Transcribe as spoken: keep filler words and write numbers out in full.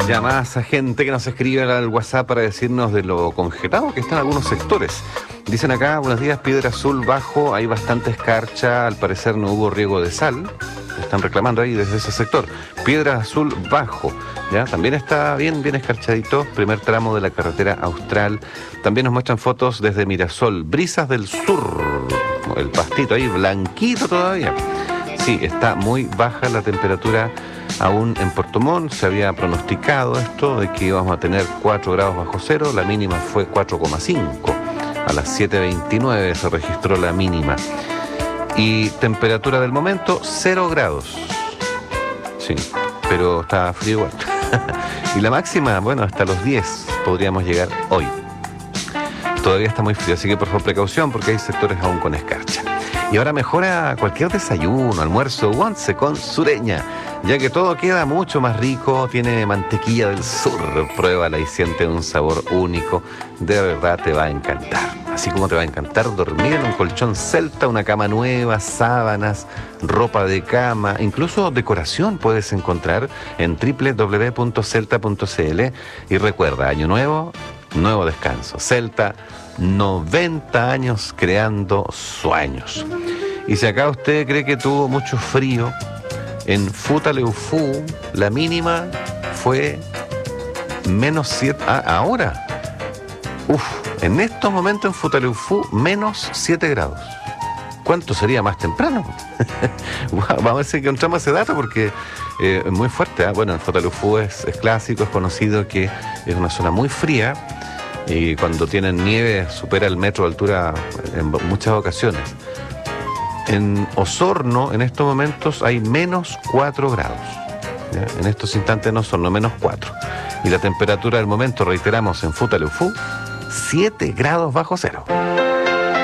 Ya más a gente que nos escribe al WhatsApp para decirnos de lo congelado que están algunos sectores. Dicen acá, buenos días, Piedra Azul bajo, hay bastante escarcha, al parecer no hubo riego de sal. Están reclamando ahí desde ese sector. Piedra Azul bajo, ya también está bien, bien escarchadito. Primer tramo de la carretera austral. También nos muestran fotos desde Mirasol, Brisas del Sur. El pastito ahí blanquito todavía. Sí, está muy baja la temperatura aún en Puerto Montt. Se había pronosticado esto de que íbamos a tener cuatro grados bajo cero. La mínima fue cuatro coma cinco. A las siete veintinueve se registró la mínima. Y temperatura del momento, cero grados. Sí, pero está frío igual. Y la máxima, bueno, hasta los diez podríamos llegar hoy. Todavía está muy frío, así que por favor precaución porque hay sectores aún con escarcha. Y ahora mejora cualquier desayuno, almuerzo, once con Sureña, ya que todo queda mucho más rico, tiene mantequilla del sur, pruébala y siente un sabor único, de verdad te va a encantar. Así como te va a encantar dormir en un colchón Celta, una cama nueva, sábanas, ropa de cama, incluso decoración puedes encontrar en doble u doble u doble u punto celta punto c l. Y recuerda, año nuevo, nuevo descanso. Celta, noventa años creando sueños. Y si acá usted cree que tuvo mucho frío, en Futaleufú la mínima fue menos siete. Ah, ahora. Uf, en estos momentos en Futaleufú menos siete grados. ¿Cuánto sería más temprano? Vamos a ver si encontramos ese dato porque eh, es muy fuerte, ¿eh? Bueno, en Futaleufú es, es clásico, es conocido que es una zona muy fría. Y cuando tienen nieve supera el metro de altura en muchas ocasiones. En Osorno, en estos momentos, hay menos cuatro grados. ¿Ya? En estos instantes en Osorno, menos cuatro. Y la temperatura del momento, reiteramos, en Futaleufú, siete grados bajo cero.